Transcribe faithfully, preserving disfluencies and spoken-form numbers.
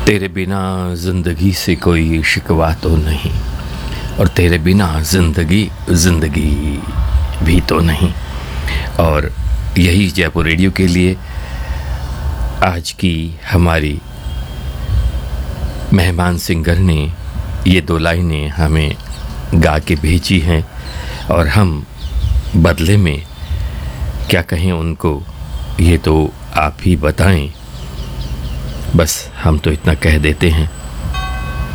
तेरे बिना जिंदगी से कोई शिकवा तो नहीं, और तेरे बिना जिंदगी जिंदगी भी तो नहीं। और यही जयपुर रेडियो के लिए आज की हमारी मेहमान सिंगर ने ये दो लाइनें हमें गा के भेजी हैं, और हम बदले में क्या कहें उनको, ये तो आप ही बताएं। बस हम तो इतना कह देते हैं,